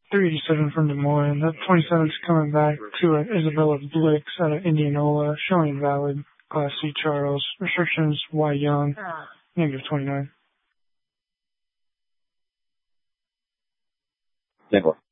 387 from Des Moines. That 27 is coming back to an Isabella Blix out of Indianola, showing invalid. Class C Charles. Restrictions Y Young. -29. 10-4.